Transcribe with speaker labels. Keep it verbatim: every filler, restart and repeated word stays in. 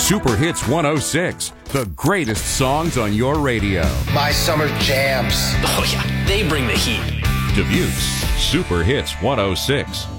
Speaker 1: Super Hits one oh six, the greatest songs on your radio.
Speaker 2: My summer jams.
Speaker 3: Oh, yeah, they bring the heat.
Speaker 1: Dubuque's Super Hits one oh six.